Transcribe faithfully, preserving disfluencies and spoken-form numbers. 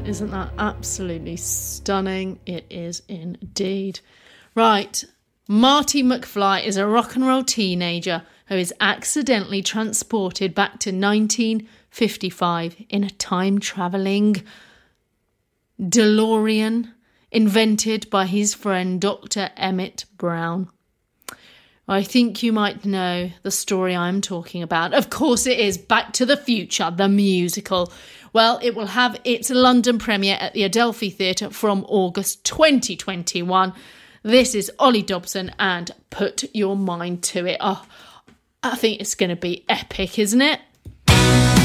Isn't that absolutely stunning? It is indeed. Right. Marty McFly is a rock and roll teenager who is accidentally transported back to nineteen fifty-five in a time-travelling DeLorean invented by his friend Doctor Emmett Brown. I think you might know the story I'm talking about. Of course it is Back to the Future, the musical. Well, it will have its London premiere at the Adelphi Theatre from August twenty twenty-one. This is Ollie Dobson and Put Your Mind to It. Oh, I think it's going to be epic, isn't it?